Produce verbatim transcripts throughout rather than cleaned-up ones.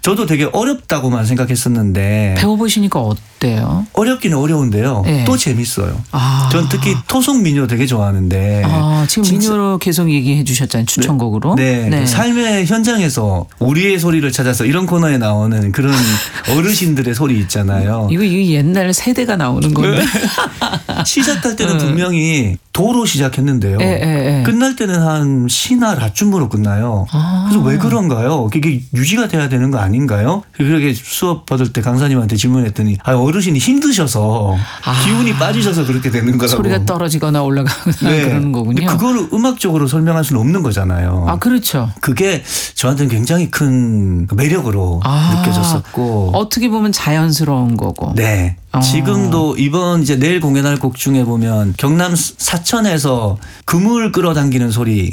저도 되게 어렵다고만 생각했었는데 배워보시니까 어때요? 어렵기는 어려운데요. 네. 또 재밌어요. 아. 전 특히 토속 민요 되게 좋아하는데 아, 지금 진짜- 민요로 계속 얘기해 주셨잖아요. 추천곡으로. 네, 네. 그 삶의 현장에서 우리의 소리를 찾아서 이런 코너에 나오는 그런 어르신들의 소리 있잖아요. 이거, 이거 옛날 세대가 나오는 건데. 시작할 때는 음. 분명히 도로 시작했는데요. 예, 예, 예. 끝날 때는 한 시나 라춤으로 끝나요. 아. 그래서 왜 그런가요? 그게 유지가 돼야 되는 거 아닌가요? 그렇게 수업 받을 때 강사님한테 질문했더니 아, 어르신이 힘드셔서 아. 기운이 빠지셔서 그렇게 되는 거라고. 소리가 떨어지거나 올라가거나 네. 그러는 거군요. 근데 그거를 음악적으로 설명할 수는 없는 거잖아요. 아, 그렇죠. 그게 저한테는 굉장히 큰 매력으로 아. 느껴졌었고. 어떻게 보면 자연스러운 거고. 네. 어. 지금도 이번 이제 내일 공연할 곡 중에 보면 경남 사천에서 그물 끌어당기는 소리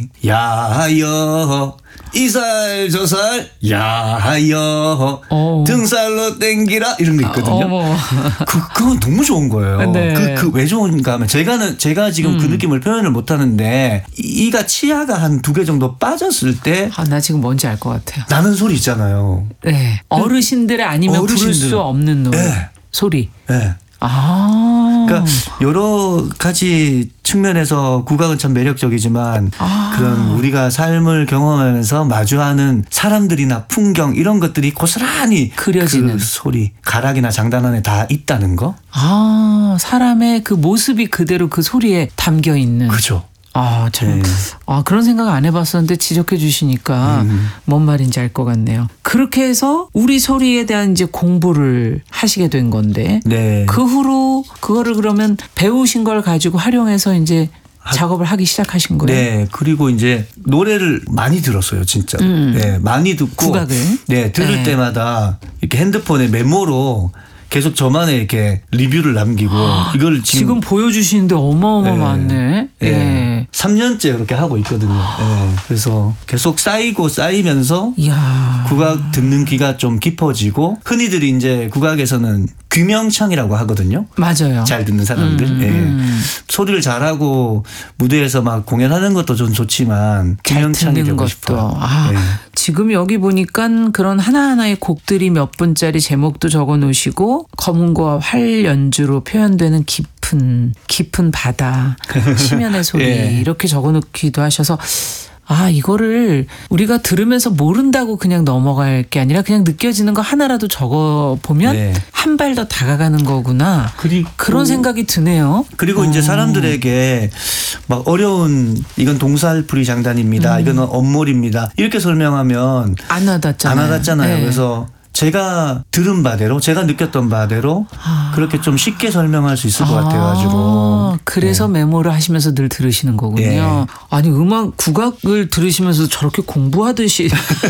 야하여 이살 저살 야하여 어. 등살로 땡기라 이런 거 있거든요. 어머. 그 그건 너무 좋은 거예요. 네. 그 그 왜 좋은가 하면 제가는 제가 지금 음. 그 느낌을 표현을 못 하는데 이가 치아가 한 두 개 정도 빠졌을 때 아, 나 지금 뭔지 알 것 같아요. 나는 소리 있잖아요. 네. 어르신들의 아니면 부를 어르신들. 수 없는 노래. 네. 소리. 네. 아. 그러니까 여러 가지 측면에서 국악은 참 매력적이지만 아. 그런 우리가 삶을 경험하면서 마주하는 사람들이나 풍경 이런 것들이 고스란히 그려지는. 그 소리 가락이나 장단 안에 다 있다는 거. 아, 사람의 그 모습이 그대로 그 소리에 담겨 있는. 그죠. 아, 참. 네. 아, 그런 생각 안 해봤었는데 지적해 주시니까 음. 뭔 말인지 알 것 같네요. 그렇게 해서 우리 소리에 대한 이제 공부를 하시게 된 건데 네. 그 후로 그거를 그러면 배우신 걸 가지고 활용해서 이제 하- 작업을 하기 시작하신 거예요. 네. 그리고 이제 노래를 많이 들었어요, 진짜. 음. 네. 많이 듣고. 국악을. 네. 들을 네. 때마다 이렇게 핸드폰에 메모로 계속 저만의 이렇게 리뷰를 남기고 이걸 지금, 지금 보여주시는데 어마어마하네. 예. 예. 삼 년째 그렇게 하고 있거든요. 예. 그래서 계속 쌓이고 쌓이면서 이야. 국악 듣는 귀가 좀 깊어지고 흔히들 이제 국악에서는 귀명창이라고 하거든요. 맞아요. 잘 듣는 사람들. 음, 예. 음. 소리를 잘하고 무대에서 막 공연하는 것도 좀 좋지만 잘 귀명창이 듣는 되고 것도. 싶어요. 아, 예. 지금 여기 보니까 그런 하나하나의 곡들이 몇 분짜리 제목도 적어 놓으시고 검은고와 활 연주로 표현되는 깊은 깊은 바다, 심연의 소리 예. 이렇게 적어 놓기도 하셔서 아, 이거를 우리가 들으면서 모른다고 그냥 넘어갈 게 아니라 그냥 느껴지는 거 하나라도 적어 보면 네. 한 발 더 다가가는 거구나. 그리고 그런 생각이 드네요. 그리고 이제 어. 사람들에게 막 어려운 이건 동살풀이 장단입니다. 음. 이거는 엄몰입니다. 이렇게 설명하면 안 와닿잖아요. 안 와닿잖아요. 네. 그래서 제가 들은 바대로 제가 느꼈던 바대로 아. 그렇게 좀 쉽게 설명할 수 있을 것 아, 같아가지고. 그래서 네. 메모를 하시면서 늘 들으시는 거군요. 예. 아니 음악 국악을 들으시면서 저렇게 공부하듯이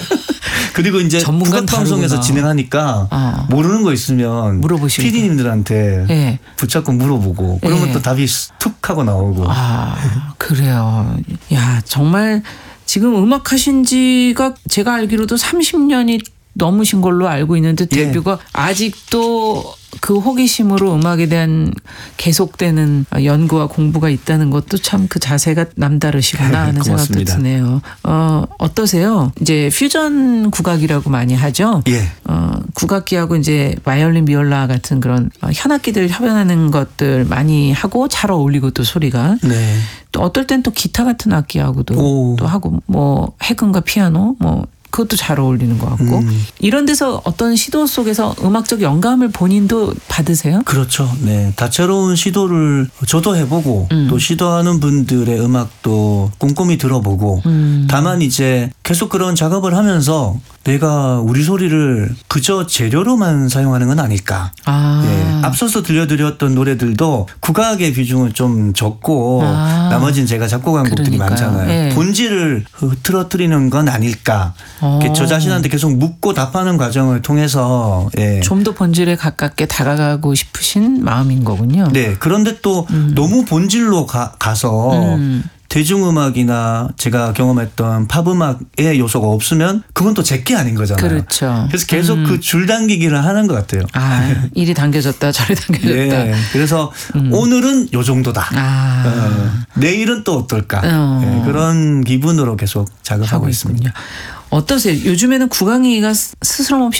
그리고 이제 전문가는 국악방송에서 다르구나. 진행하니까 아. 모르는 거 있으면 물어보시고. 피디님들한테 예. 붙잡고 물어보고 그러면 예. 또 답이 툭 하고 나오고. 아, 그래요. 야, 정말 지금 음악 하신 지가 제가 알기로도 삼십 년이 넘으신 걸로 알고 있는데 예. 데뷔가 아직도 그 호기심으로 음악에 대한 계속되는 연구와 공부가 있다는 것도 참 그 자세가 남다르시구나 하는 생각도 고맙습니다. 드네요. 어, 어떠세요? 이제 퓨전 국악이라고 많이 하죠. 예. 어, 국악기하고 이제 바이올린, 비올라 같은 그런 어, 현악기들 협연하는 것들 많이 하고 잘 어울리고 또 소리가 네. 또 어떨 땐 또 기타 같은 악기하고도 오. 또 하고 뭐 해금과 피아노 뭐 그것도 잘 어울리는 것 같고 음. 이런 데서 어떤 시도 속에서 음악적 영감을 본인도 받으세요? 그렇죠. 네. 다채로운 시도를 저도 해보고 음. 또 시도하는 분들의 음악도 꼼꼼히 들어보고 음. 다만 이제 계속 그런 작업을 하면서 내가 우리 소리를 그저 재료로만 사용하는 건 아닐까. 아. 예. 앞서서 들려드렸던 노래들도 국악의 비중은 좀 적고 아. 나머지는 제가 작곡한 곡들이 그러니까요. 많잖아요. 예. 본질을 흐트러뜨리는 건 아닐까. 어. 이렇게 저 자신한테 계속 묻고 답하는 과정을 통해서 예. 좀 더 본질에 가깝게 다가가고 싶으신 마음인 거군요. 네. 그런데 또 음. 너무 본질로 가, 가서 음. 대중음악이나 제가 경험했던 팝음악의 요소가 없으면 그건 또 제게 아닌 거잖아요. 그렇죠. 그래서 계속 음. 그 줄당기기를 하는 것 같아요. 아, 이리 당겨졌다 저리 당겨졌다. 예. 그래서 음. 오늘은 요 정도다. 아. 어, 내일은 또 어떨까. 어. 예, 그런 기분으로 계속 작업하고 하고 있습니다. 있군요. 어떠세요? 요즘에는 국악이가 스스럼 없이